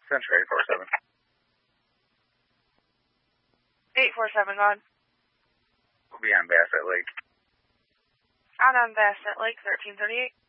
Century 847. 847 gone. We'll be on Bassett Lake. Out on Bassett Lake, 1338.